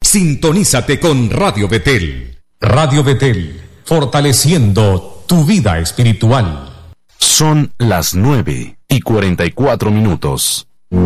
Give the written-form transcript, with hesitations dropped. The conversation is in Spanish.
Sintonízate con Radio Betel. Radio Betel, fortaleciendo tu vida espiritual. Son las 9:44.